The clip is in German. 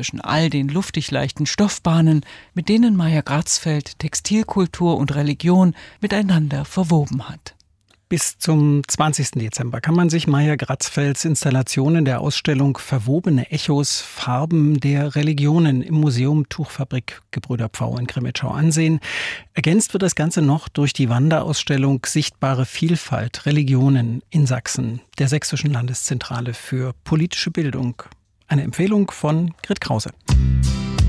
zwischen all den luftig leichten Stoffbahnen, mit denen Maya Gratzfeld Textilkultur und Religion miteinander verwoben hat. Bis zum 20. Dezember kann man sich Maya Gratzfelds Installationen der Ausstellung Verwobene Echos, Farben der Religionen im Museum Tuchfabrik Gebrüder Pfau in Grimmitschau ansehen. Ergänzt wird das Ganze noch durch die Wanderausstellung Sichtbare Vielfalt, Religionen in Sachsen, der Sächsischen Landeszentrale für politische Bildung. Eine Empfehlung von Grit Krause.